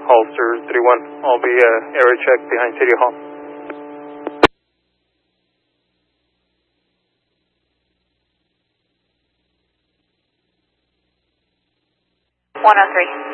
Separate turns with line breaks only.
Holster 31. I'll be area check behind City Hall.
103.